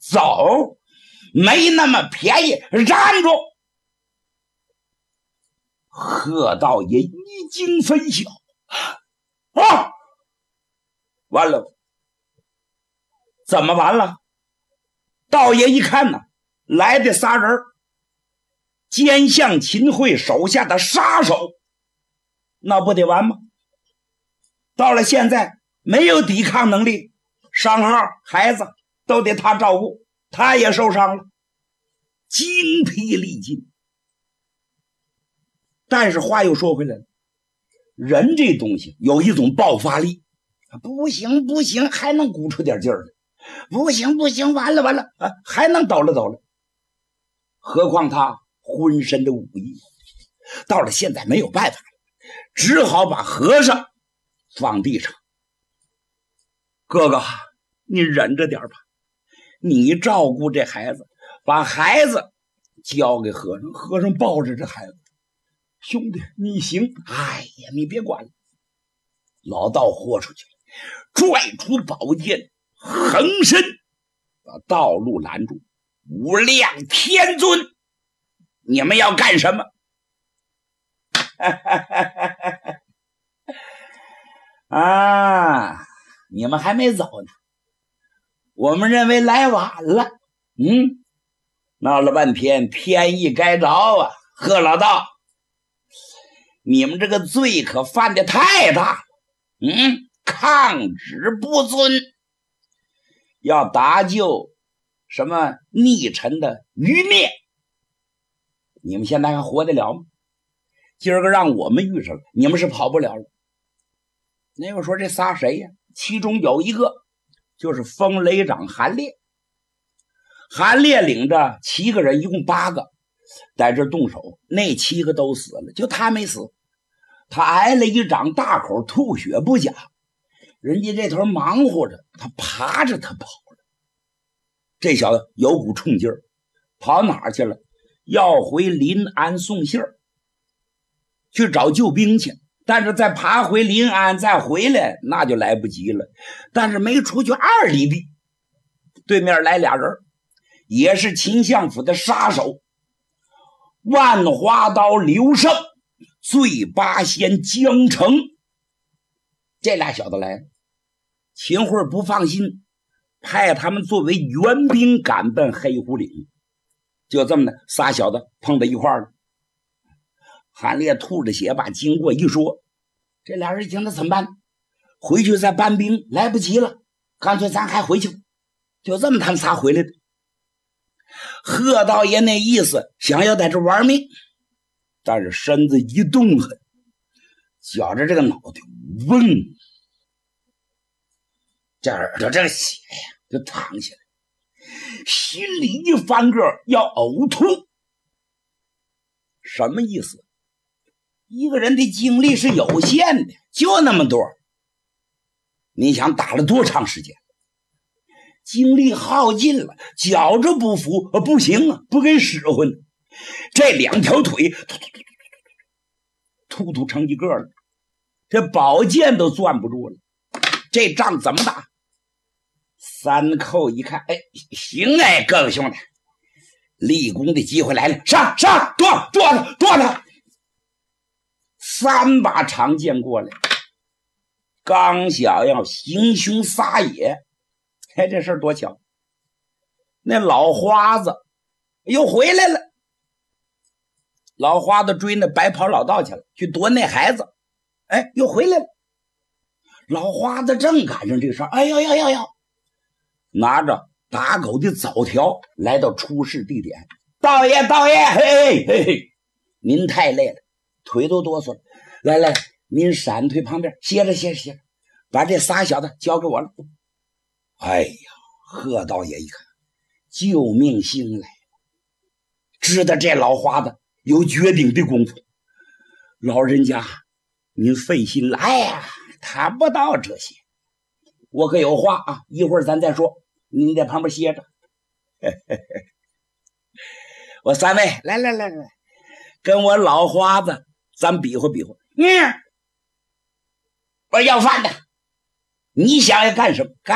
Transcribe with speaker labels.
Speaker 1: 走，没那么便宜，站住！贺道爷一惊分晓，啊，完了，怎么完了？道爷一看呢，来的仨人，奸相秦桧手下的杀手，那不得完吗？到了现在没有抵抗能力，伤号孩子都得他照顾，他也受伤了，精疲力尽。但是话又说回来了，人这东西有一种爆发力，不行不行，还能鼓出点劲儿来，不行不行，完了完了，还能抖了抖了。何况他浑身的武艺，到了现在没有办法了，只好把和尚放地上。哥哥，你忍着点吧，你照顾这孩子，把孩子交给和尚，和尚抱着这孩子。兄弟，你行，哎呀，你别管了。老道豁出去了，拽出宝剑，横身把道路拦住。无量天尊，你们要干什么？啊，你们还没走呢，我们认为来晚了。闹了半天天意该着啊。贺老道，你们这个罪可犯得太大了。抗旨不遵，要搭救什么逆臣的余孽，你们现在还活得了吗？今儿个让我们遇上了，你们是跑不了了。那我说这仨谁呀？其中有一个就是风雷长韩烈。韩烈领着7个人，一共8个，在这动手，那7个都死了，就他没死。他挨了一掌，大口吐血不假，人家这头忙活着，他爬着他跑了。这小子有股冲劲儿，跑哪儿去了？要回临安送信儿，去找救兵去。但是再爬回临安再回来，那就来不及了。但是没出去2里地，对面来俩人，也是秦相府的杀手，万花刀刘胜、醉八仙江城。这俩小子来了，秦桧不放心，派他们作为援兵赶奔黑虎岭。就这么的，仨小子碰到一块儿了。韩烈吐着血把经过一说，这俩人一听，那怎么办？回去再搬兵来不及了，干脆咱还回去。就这么他们仨回来的。贺道爷那意思想要在这玩命，但是身子一动狠，觉着这个脑袋嗡，这耳朵这个血呀就淌下来，心里一翻个要呕吐。什么意思？一个人的精力是有限的，就那么多，你想打了多长时间？精力耗尽了，觉着不服，不行啊，不给使唤，这2条腿突成一个了，这宝剑都攥不住了。这仗怎么打？3寇一看，哎，行哎，各位兄弟，立功的机会来了，上剁他！3把长剑过来，刚想要行凶撒野，这事儿多巧，那老花子又回来了。老花子追那白袍老道去了，去夺那孩子，又回来了。老花子正赶上这事儿，哎呦，拿着打狗的枣条来到出事地点。道爷，嘿，您太累了，腿都哆嗦了，来，您闪腿旁边歇着，把这仨小子交给我了。哎呀，贺道爷一看，救命星来了，知道这老花子有绝顶的功夫。老人家，您费心了。哎呀，谈不到这些，我可有话啊，一会儿咱再说，您在旁边歇着。我3位，来，跟我老花子咱比划比划。我要饭的，你想要干什么？